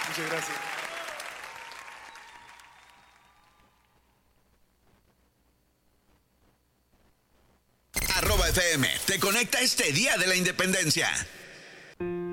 Muchas gracias. @FM te conecta este Día de la Independencia.